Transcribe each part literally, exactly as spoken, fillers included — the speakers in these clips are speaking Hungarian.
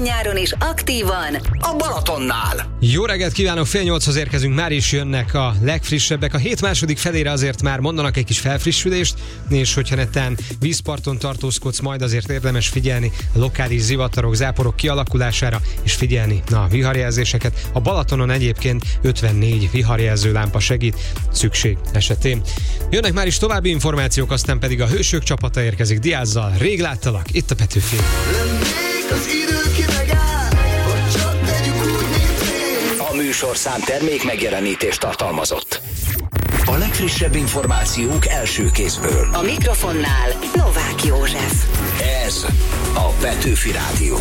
idén-nyáron is aktívan a Balatonnál. Jó reggelt kívánok, fél nyolchoz érkezünk, már is jönnek a legfrissebbek. A hét második felére azért már mondanak egy kis felfrissülést, és hogyha netán vízparton tartózkodsz, majd azért érdemes figyelni a lokális zivatarok, záporok kialakulására, és figyelni a viharjelzéseket. A Balatonon egyébként ötvennégy viharjelző lámpa segít szükség esetén. Jönnek már is további információk, aztán pedig a Hősök csapata érkezik Diázzal. Rég láttalak, itt a Petőfi. Az idő ki megáll, hogy csak tegyük úgy, mint én. A műsorszám termék megjelenítést tartalmazott. A legfrissebb információk első kézből. a mikrofonnál Novák József. Ez a Petőfi Rádió.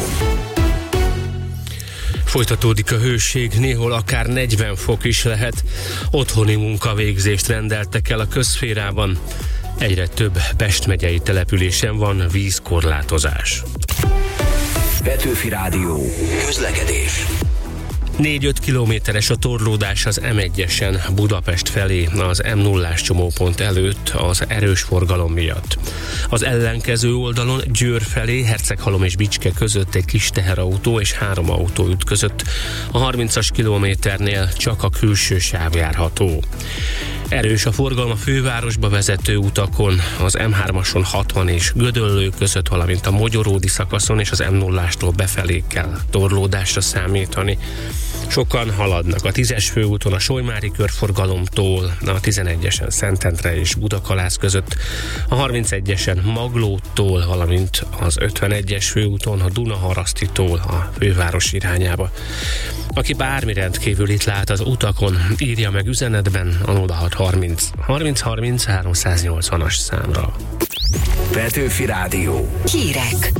Folytatódik a hőség, néhol akár negyven fok is lehet. Otthoni munkavégzést rendeltek el a közszférában. Egyre több Pest megyei településen van vízkorlátozás. Petőfi Rádió. Közlekedés. négy-öt kilométeres a torlódás az em egyesen Budapest felé az em nullás csomópont előtt az erős forgalom miatt. Az ellenkező oldalon Győr felé Herceghalom és Bicske között egy kis teherautó és három autó ütközött. A harmincas kilométernél csak a külső sáv járható. Erős a forgalom a fővárosba vezető utakon, az em hármason hatvan és Gödöllő között, valamint a Mogyoródi szakaszon és az em nullástól befelé kell torlódásra számítani. Sokan haladnak a tízes főúton a Solymári körforgalomtól, a tizenegyesen Szentendre és Budakalász között, a harmincegyesen Maglótól, valamint az ötvenegyes főúton a Dunaharasztitól a főváros irányába. Aki bármi rendkívülit lát az utakon, írja meg üzenetben a nulla hat harminc harminc harminc háromszáznyolcvanas számra. Petőfi Rádió. Hírek.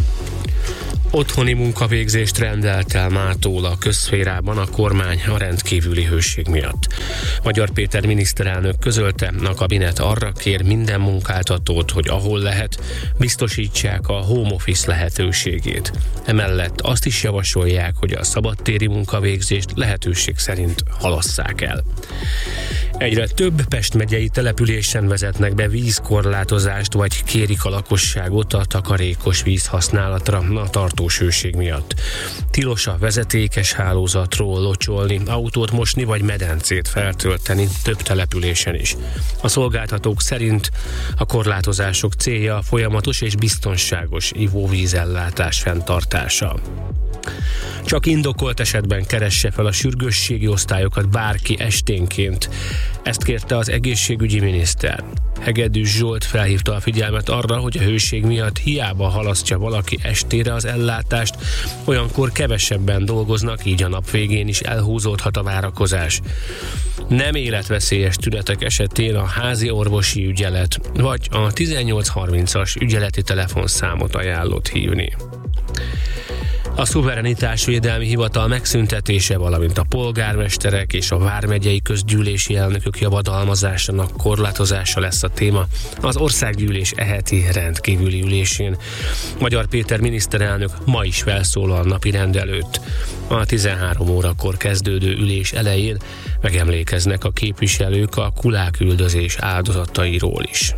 Otthoni munkavégzést rendelt el mától a közszférában a kormány a rendkívüli hőség miatt. Magyar Péter miniszterelnök közölte, a kabinet arra kér minden munkáltatót, hogy ahol lehet, biztosítsák a home office lehetőségét. Emellett azt is javasolják, hogy a szabadtéri munkavégzést lehetőség szerint halasszák el. Egyre több Pest megyei településen vezetnek be vízkorlátozást, vagy kérik a lakosságot a takarékos vízhasználatra a tartós hőség miatt. Tilos a vezetékes hálózatról locsolni, autót mosni vagy medencét feltölteni több településen is. A szolgáltatók szerint a korlátozások célja a folyamatos és biztonságos ivóvízellátás fenntartása. Csak indokolt esetben keresse fel a sürgősségi osztályokat bárki esténként. Ezt kérte az egészségügyi miniszter. Hegedűs Zsolt felhívta a figyelmet arra, hogy a hőség miatt hiába halasztja valaki estére az ellátást, olyankor kevesebben dolgoznak, így a nap végén is elhúzódhat a várakozás. Nem életveszélyes tünetek esetén a házi orvosi ügyelet vagy a tizennyolc harmincas ügyeleti telefonszámot ajánlott hívni. A szuverenitásvédelmi hivatal megszüntetése, valamint a polgármesterek és a vármegyei közgyűlési elnökök javadalmazásának korlátozása lesz a téma az országgyűlés eheti rendkívüli ülésén. Magyar Péter miniszterelnök ma is felszólal napirend előtt. A tizenhárom órakor kezdődő ülés elején megemlékeznek a képviselők a kuláküldözés áldozatairól is.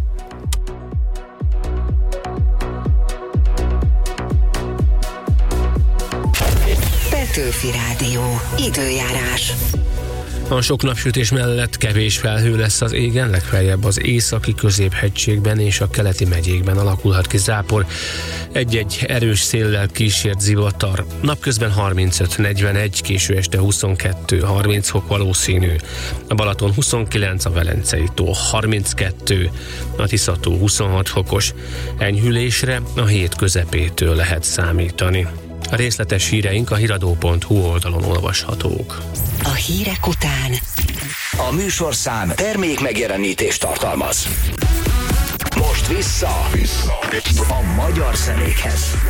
Petőfi Rádió. Időjárás. A sok napsütés mellett kevés felhő lesz az égen, legfeljebb az északi középhegységben és a keleti megyékben alakulhat ki zápor. Egy-egy erős széllel kísért zivatar. Napközben harmincöt negyvenegy, késő este huszonkettő harminc fok valószínű. A Balaton huszonkilenc, a Velencei tó harminckettő, a Tisza-tó huszonhat fokos. Enyhülésre a hét közepétől lehet számítani. A részletes híreink a híradó pont hu oldalon olvashatók. A hírek után A műsorszám termék megjelenítést tartalmaz. Most vissza, vissza. a magyar zenékhez.